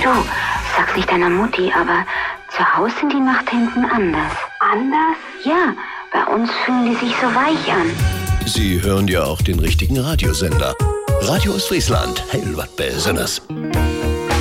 Du, sag's nicht deiner Mutti, aber zu Hause sind die Nachthinten anders. Anders? Ja, bei uns fühlen die sich so weich an. Sie hören ja auch den richtigen Radiosender. Radio Ostfriesland, hell wat Besonderes.